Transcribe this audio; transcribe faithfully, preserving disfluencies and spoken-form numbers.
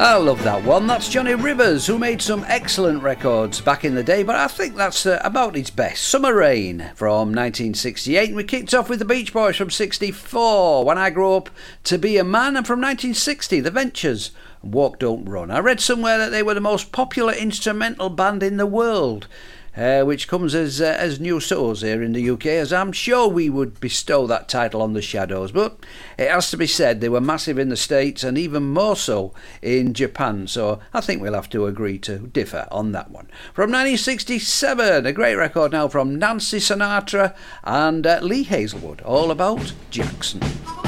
I love that one. That's Johnny Rivers, who made some excellent records back in the day, but I think that's uh, about its best. Summer Rain from nineteen sixty-eight, and we kicked off with the Beach Boys from sixty-four, When I Grow Up to Be a Man, and from nineteen sixty, The Ventures, Walk Don't Run. I read somewhere that they were the most popular instrumental band in the world. Uh, which comes as uh, as news to us here in the U K, as I'm sure we would bestow that title on the Shadows. But it has to be said, they were massive in the States and even more so in Japan, so I think we'll have to agree to differ on that one. From nineteen sixty-seven, a great record now from Nancy Sinatra and uh, Lee Hazelwood, All About Jackson.